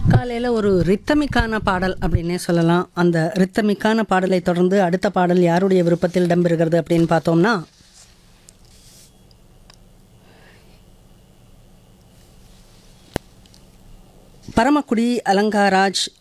காலையில் ஒரு ரித்தமிக்கான பாடல் அப்படின்னே சொல்லலாம். அந்த ரித்தமிக்கான பாடலை தொடர்ந்து அடுத்த பாடல் யாருடைய விருப்பத்தில் இடம்பெறுகிறது அப்படின்னு பார்த்தோம்னா, பரமக்குடி அலங்காராஜ்